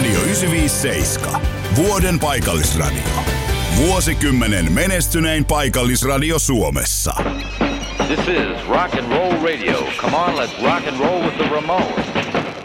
Radio 957. Vuoden paikallisradio. Vuosikymmenen menestynein paikallisradio Suomessa. This is rock and roll radio. Come on, let's rock and roll with the Ramones.